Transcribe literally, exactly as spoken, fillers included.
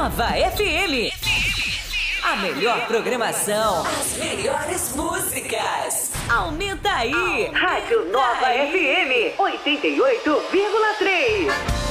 Nova F M. A melhor programação, as melhores músicas. Aumenta aí. Rádio Nova F M oitenta e oito vírgula três.